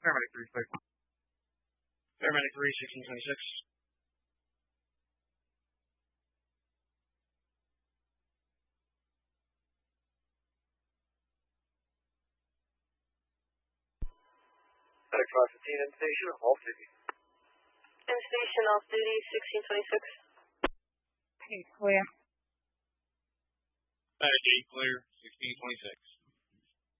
Paramedic 3, clear. Paramedic 3, 1626. Medic 515 in station, off duty. In station, off duty, 1626. Okay, clear. Medic 8, clear, 1626.